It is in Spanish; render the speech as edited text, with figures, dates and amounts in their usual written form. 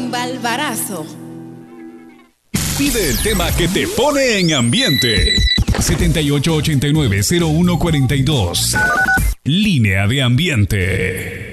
rumba al barazo. Pide el tema que te pone en ambiente. 7889-0142. Línea de ambiente.